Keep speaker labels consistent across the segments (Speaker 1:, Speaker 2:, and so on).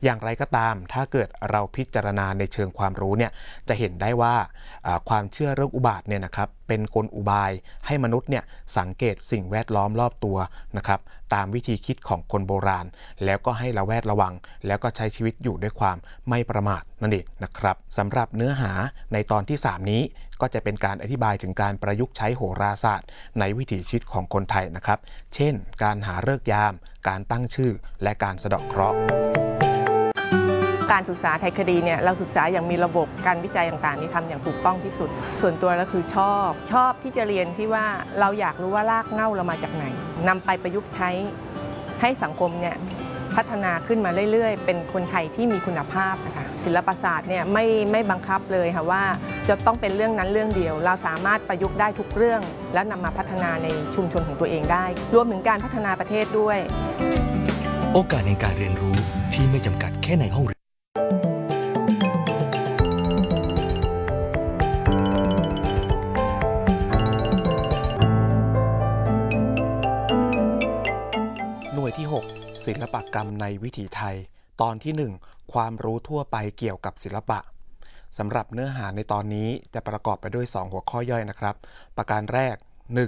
Speaker 1: อย่างไรก็ตามถ้าเกิดเราพิจารณาในเชิงความรู้เนี่ยจะเห็นได้ว่าความเชื่อเรื่องอุบาทเนี่ยนะครับเป็นกลอุบายให้มนุษย์เนี่ยสังเกตสิ่งแวดล้อมรอบตัวนะครับตามวิธีคิดของคนโบราณแล้วก็ให้ระแวดระวังแล้วก็ใช้ชีวิตอยู่ด้วยความไม่ประมาทนั่นเองนะครับสำหรับเนื้อหาในตอนที่3นี้ก็จะเป็นการอธิบายถึงการประยุกต์ใช้โหราศาสตร์ในวิถีชีวิตของคนไทยนะครับเช่นการหาฤกษ์ยามการตั้งชื่อและการสะเดาะเคราะห์
Speaker 2: การศึกษาไทยคดีเนี่ยเราศึกษาอย่างมีระบบการวิจัยต่างๆนี่ทำอย่างถูกต้องที่สุดส่วนตัวแล้วคือชอบที่จะเรียนที่ว่าเราอยากรู้ว่ารากเหง้าเรามาจากไหนนำไปประยุกต์ใช้ให้สังคมเนี่ยพัฒนาขึ้นมาเรื่อยๆเป็นคนไทยที่มีคุณภาพนะคะศิลปศาสตร์เนี่ยไม่บังคับเลยค่ะว่าจะต้องเป็นเรื่องนั้นเรื่องเดียวเราสามารถประยุกต์ได้ทุกเรื่องและนำมาพัฒนาในชุมชนของตัวเองได้รวมถึงการพัฒนาประเทศด้วย
Speaker 3: โอกาสในการเรียนรู้ที่ไม่จำกัดแค่ในห้องเรียน
Speaker 1: หน่วยที่6ศิลปกรรมในวิถีไทยตอนที่1ความรู้ทั่วไปเกี่ยวกับศิลปะสำหรับเนื้อหาในตอนนี้จะประกอบไปด้วย2หัวข้อย่อยนะครับประการแรก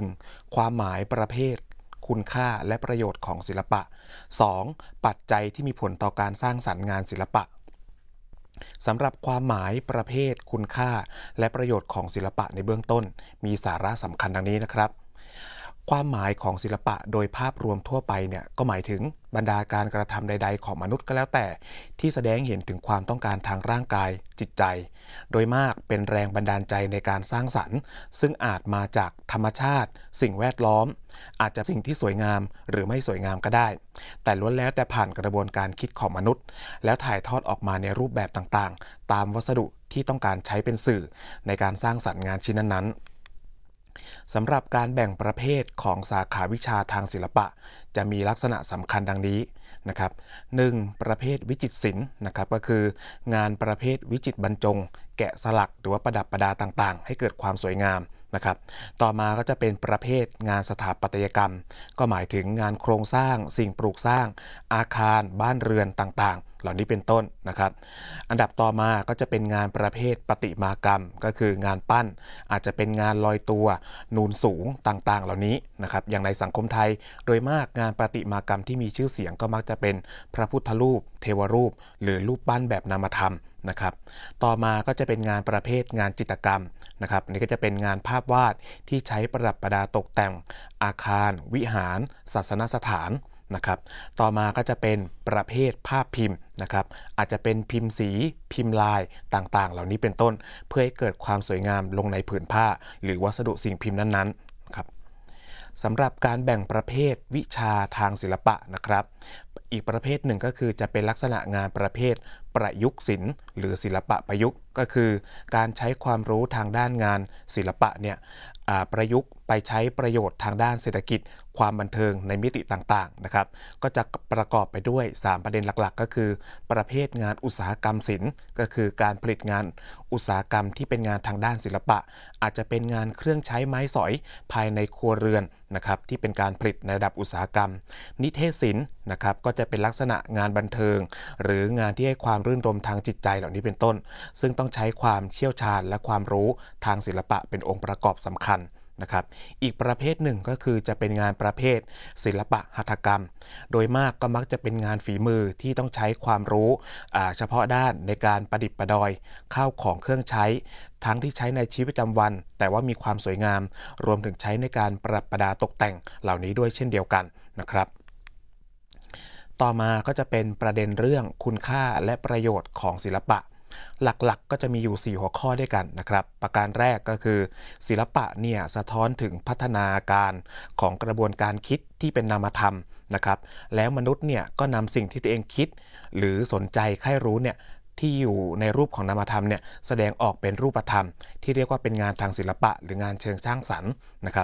Speaker 1: 1. ความหมายประเภทคุณค่าและประโยชน์ของศิลปะ 2. ปัจจัยที่มีผลต่อการสร้างสรรค์งานศิลปะสำหรับความหมายประเภทคุณค่าและประโยชน์ของศิลปะในเบื้องต้นมีสาระสำคัญดังนี้นะครับความหมายของศิลปะโดยภาพรวมทั่วไปเนี่ยก็หมายถึงบรรดาการกระทำใดๆของมนุษย์ก็แล้วแต่ที่แสดงเห็นถึงความต้องการทางร่างกายจิตใจโดยมากเป็นแรงบันดาลใจในการสร้างสรรค์ซึ่งอาจมาจากธรรมชาติสิ่งแวดล้อมอาจจะสิ่งที่สวยงามหรือไม่สวยงามก็ได้แต่ล้วนแล้วแต่ผ่านกระบวนการคิดของมนุษย์แล้วถ่ายทอดออกมาในรูปแบบต่างๆตามวัสดุที่ต้องการใช้เป็นสื่อในการสร้างสรรค์งานชิ้นนั้นๆสำหรับการแบ่งประเภทของสาขาวิชาทางศิลปะจะมีลักษณะสำคัญดังนี้นะครับ 1. ประเภทวิจิตรศิลป์นะครับก็คืองานประเภทวิจิตรบรรจงแกะสลักหรือว่าประดับประดาต่างๆให้เกิดความสวยงามนะครับต่อมาก็จะเป็นประเภทงานสถาปัตยกรรมก็หมายถึงงานโครงสร้างสิ่งปลูกสร้างอาคารบ้านเรือนต่างๆเหล่านี้เป็นต้นนะครับอันดับต่อมาก็จะเป็นงานประเภทประติมากรรมก็คืองานปั้นอาจจะเป็นงานลอยตัวนูนสูงต่างๆเหล่านี้นะครับอย่างในสังคมไทยโดยมากงานประติมากรรมที่มีชื่อเสียงก็มักจะเป็นพระพุทธรูปเทวรูปหรือรูปปั้นแบบนามธรรมนะครับต่อมาก็จะเป็นงานประเภทงานจิตรกรรมนะครับนี่ก็จะเป็นงานภาพวาดที่ใช้ประดับประดาตกแต่งอาคารวิหารศาสนสถานนะครับต่อมาก็จะเป็นประเภทภาพพิมพ์นะครับอาจจะเป็นพิมพ์สีพิมพ์ลายต่างๆเหล่านี้เป็นต้นเพื่อให้เกิดความสวยงามลงในผืนผ้าหรือวัสดุสิ่งพิมพ์นั้นๆครับสำหรับการแบ่งประเภทวิชาทางศิลปะนะครับอีกประเภทหนึ่งก็คือจะเป็นลักษณะงานประเภทประยุกต์ศิลป์หรือศิลปะประยุกต์ก็คือการใช้ความรู้ทางด้านงานศิลปะเนี่ยประยุกต์ไปใช้ประโยชน์ทางด้านเศรษฐกิจความบันเทิงในมิติต่างๆนะครับก็จะประกอบไปด้วย3ประเด็นหลักๆก็คือประเภทงานอุตสาหกรรมศิลป์ก็คือการผลิตงานอุตสาหกรรมที่เป็นงานทางด้านศิลปะอาจจะเป็นงานเครื่องใช้ไม้สอยภายในครัวเรือนนะครับที่เป็นการผลิตในระดับอุตสาหกรรมนิเทศศิลป์นะครับก็จะเป็นลักษณะงานบันเทิงหรืองานที่ให้ความรื่นรมย์ทางจิตใจเหล่านี้เป็นต้นซึ่งต้องใช้ความเชี่ยวชาญและความรู้ทางศิลปะเป็นองค์ประกอบสำคัญนะครับอีกประเภทหนึ่งก็คือจะเป็นงานประเภทศิลปะหัตถกรรมโดยมากก็มักจะเป็นงานฝีมือที่ต้องใช้ความรู้เฉพาะด้านในการประดิษฐ์ประดอยข้าวของเครื่องใช้ทั้งที่ใช้ในชีวิตประจำวันแต่ว่ามีความสวยงามรวมถึงใช้ในการประดับประดาตกแต่งเหล่านี้ด้วยเช่นเดียวกันนะครับต่อมาก็จะเป็นประเด็นเรื่องคุณค่าและประโยชน์ของศิลปะหลักๆก็จะมีอยู่4หัวข้อด้วยกันนะครับประการแรกก็คือศิลปะเนี่ยสะท้อนถึงพัฒนาการของกระบวนการคิดที่เป็นนามธรรมนะครับแล้วมนุษย์เนี่ยก็นำสิ่งที่ตัวเองคิดหรือสนใจใคร่รู้เนี่ยที่อยู่ในรูปของนามธรรมเนี่ยแสดงออกเป็นรูปธรรมที่เรียกว่าเป็นงานทางศิลปะหรืองานเชิงสร้างสรรค์นะครับ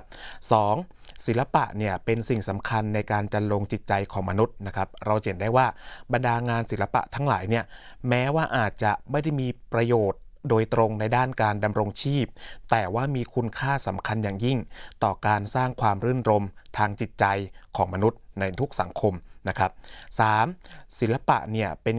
Speaker 1: 2. ศิลปะเนี่ยเป็นสิ่งสำคัญในการจันลงจิตใจของมนุษย์นะครับเราเห็นได้ว่าบรรดางานศิลปะทั้งหลายเนี่ยแม้ว่าอาจจะไม่ได้มีประโยชน์โดยตรงในด้านการดำรงชีพแต่ว่ามีคุณค่าสำคัญอย่างยิ่งต่อการสร้างความรื่นรมย์ทางจิตใจของมนุษย์ในทุกสังคมนะครับ 3. ศิลปะเนี่ยเป็น